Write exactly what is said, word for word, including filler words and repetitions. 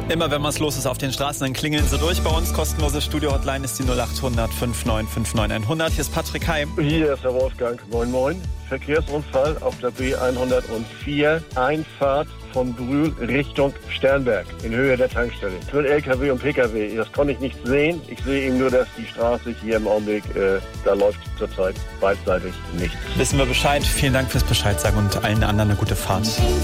Immer wenn was los ist auf den Straßen, dann klingeln sie durch. Bei uns kostenlose Studio-Hotline ist die null acht hundert fünfundneunzig neunundfünfzig hundert. Hier ist Patrick Heim. Hier ist der Wolfgang. Moin Moin. Verkehrsunfall auf der B hundertvier, Einfahrt von Brühl Richtung Sternberg in Höhe der Tankstelle. Für L K W und P K W, das konnte ich nicht sehen. Ich sehe eben nur, dass die Straße hier im Augenblick, äh, da läuft zurzeit beidseitig nichts. Wissen wir Bescheid. Vielen Dank fürs Bescheid sagen und allen anderen eine gute Fahrt.